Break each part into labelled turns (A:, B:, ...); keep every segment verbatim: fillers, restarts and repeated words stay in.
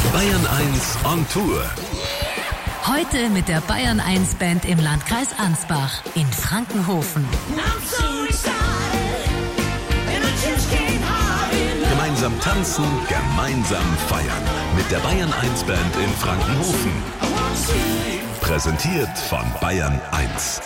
A: Bayern eins on Tour.
B: Heute mit der Bayern eins Band im Landkreis Ansbach in Frankenhofen.
A: Gemeinsam tanzen, gemeinsam feiern. Mit der Bayern eins Band in Frankenhofen. Präsentiert von Bayern eins.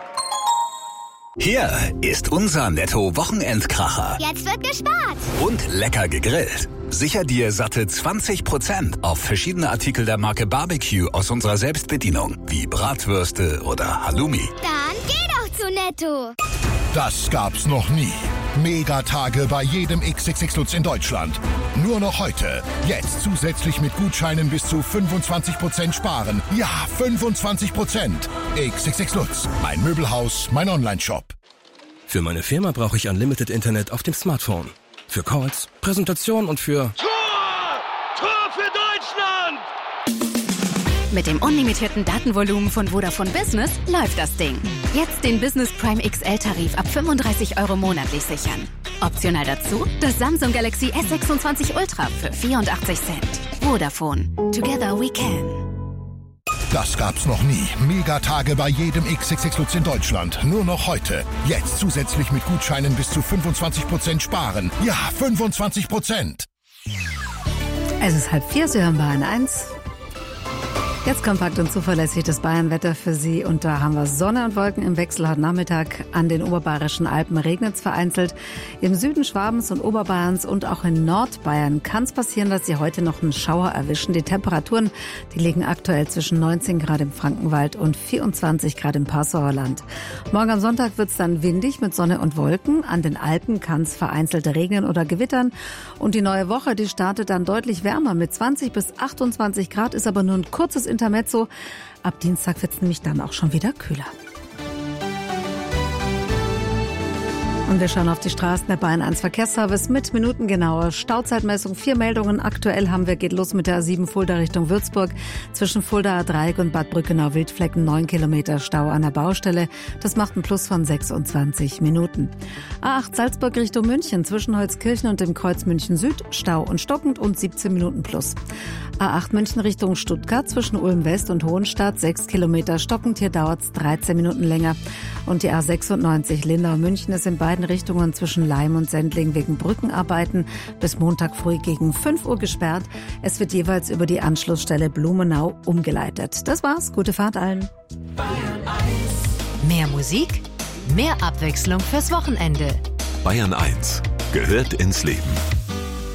C: Hier ist unser Netto-Wochenendkracher.
D: Jetzt wird gespart.
C: Und lecker gegrillt. Sicher dir satte zwanzig Prozent auf verschiedene Artikel der Marke Barbecue aus unserer Selbstbedienung, wie Bratwürste oder Halloumi.
D: Dann geh doch zu Netto.
E: Das gab's noch nie. Megatage bei jedem X X X Lutz in Deutschland. Nur noch heute. Jetzt zusätzlich mit Gutscheinen bis zu fünfundzwanzig Prozent sparen. Ja, fünfundzwanzig Prozent. X X X Lutz. Mein Möbelhaus, mein Onlineshop.
F: Für meine Firma brauche ich Unlimited Internet auf dem Smartphone. Für Calls, Präsentation und für...
G: Tor! Tor für Deutschland!
H: Mit dem unlimitierten Datenvolumen von Vodafone Business läuft das Ding. Jetzt den Business Prime X L-Tarif ab fünfunddreißig Euro monatlich sichern. Optional dazu das Samsung Galaxy S sechsundzwanzig Ultra für vierundachtzig Cent. Vodafone. Together we can.
E: Das gab's noch nie. Megatage bei jedem X X X Lutz in Deutschland. Nur noch heute. Jetzt zusätzlich mit Gutscheinen bis zu fünfundzwanzig Prozent sparen. Ja, fünfundzwanzig Prozent.
I: Es ist halb vier, Sie hören Bayern eins. Jetzt kompakt und zuverlässig das Bayernwetter für Sie. Und da haben wir Sonne und Wolken im Wechsel. Heute Nachmittag an den oberbayerischen Alpen regnet es vereinzelt. Im Süden Schwabens und Oberbayerns und auch in Nordbayern kann es passieren, dass Sie heute noch einen Schauer erwischen. Die Temperaturen, die liegen aktuell zwischen neunzehn Grad im Frankenwald und vierundzwanzig Grad im Passauer Land. Morgen am Sonntag wird es dann windig mit Sonne und Wolken. An den Alpen kann es vereinzelt regnen oder gewittern. Und die neue Woche, die startet dann deutlich wärmer mit zwanzig bis achtundzwanzig Grad, ist aber nur ein kurzes Intermezzo. Ab Dienstag wird es nämlich dann auch schon wieder kühler. Und wir schauen auf die Straßen der Bayern eins Verkehrsservice mit minutengenauer Stauzeitmessung. Vier Meldungen aktuell haben wir. Geht los mit der A sieben Fulda Richtung Würzburg. Zwischen Fuldaer Dreieck und Bad Brückenau-Wildflecken neun Kilometer Stau an der Baustelle. Das macht einen Plus von sechsundzwanzig Minuten. A acht Salzburg Richtung München. Zwischen Holzkirchen und dem Kreuz München Süd. Stau und stockend und siebzehn Minuten plus. A acht München Richtung Stuttgart. Zwischen Ulm West und Hohenstadt sechs Kilometer stockend. Hier dauert es dreizehn Minuten länger. Und die A sechsundneunzig Lindau München ist in beiden Richtungen zwischen Laim und Sendling wegen Brückenarbeiten bis Montag früh gegen fünf Uhr gesperrt. Es wird jeweils über die Anschlussstelle Blumenau umgeleitet. Das war's. Gute Fahrt allen.
B: Mehr Musik, mehr Abwechslung fürs Wochenende.
A: Bayern eins gehört ins Leben.